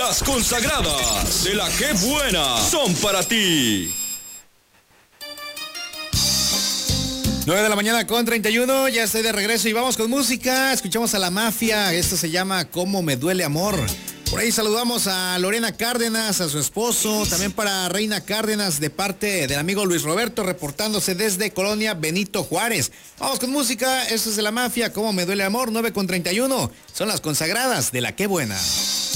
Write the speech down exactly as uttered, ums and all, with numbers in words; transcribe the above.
Las consagradas de la que buena son para ti. nueve de la mañana con treinta y uno, ya estoy de regreso y vamos con música. Escuchamos a La Mafia, esto se llama Cómo me duele amor. Por ahí saludamos a Lorena Cárdenas, a su esposo, también para Reina Cárdenas de parte del amigo Luis Roberto, reportándose desde Colonia Benito Juárez. Vamos con música, esto es de La Mafia, Cómo me duele amor, nueve con treinta y uno. Son las consagradas de la que buena.